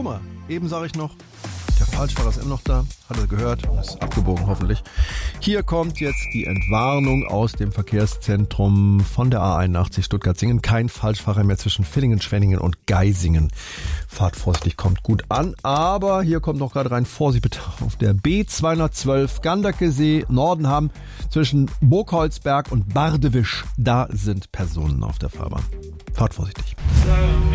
Nummer. Eben sage ich noch, der Falschfahrer ist immer noch da. Hat er gehört, ist abgebogen hoffentlich. Hier kommt jetzt die Entwarnung aus dem Verkehrszentrum von der A81 Stuttgart-Singen. Kein Falschfahrer mehr zwischen Villingen, Schwenningen und Geisingen. Fahrt vorsichtig, kommt gut an. Aber hier kommt noch gerade rein, Vorsicht bitte auf der B212 Gandakesee, Nordenham, zwischen Burgholzberg und Bardewisch. Da sind Personen auf der Fahrbahn. Fahrt vorsichtig.